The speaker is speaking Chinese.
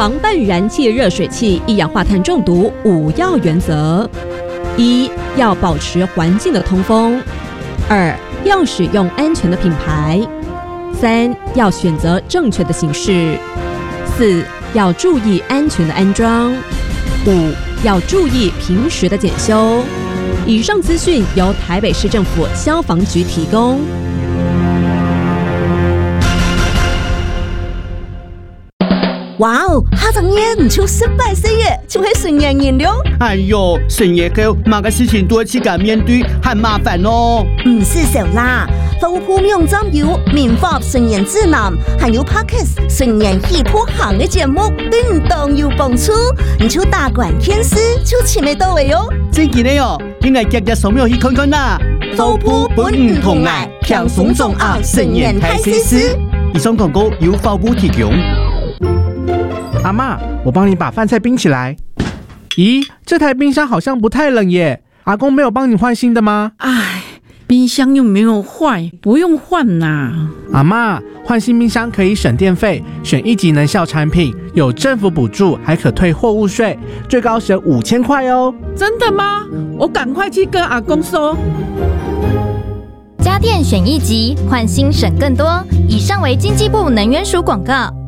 防范燃气热水器一氧化碳中毒5要原则：1. 要保持环境的通风；2. 要使用安全的品牌；3. 要选择正确的形式；4. 要注意安全的安装；5. 要注意平时的检修。以上资讯由台北市政府消防局提供。 哇哦，哈张爷唔就18歲耶，就係成年人了。 哎呦，成年後某個事情都要自己面對，很麻煩哦。 唔是少啦，豐富網站有民法成年指南，還有 Podcast 成年喜歡行嘅節目，對唔當有幫助。你就打關鍵字就前面到位哦。 真嘅呢哦，應該日日掃描去看看啦。 豐富本唔同愛，輕鬆重壓成年太西施。 以上廣告由法務提供。 阿嬷，我幫你把飯菜冰起來。咦，這台冰箱好像不太冷耶。阿公沒有幫你換新的嗎？ 唉，冰箱又沒有壞，不用換啦。 阿嬷，換新冰箱可以省電費，選1級能效產品，有政府補助，還可退貨物稅，最高省5000塊哦。 真的嗎？我趕快去跟阿公說。 家電選1級，換新省更多。以上為經濟部能源署廣告。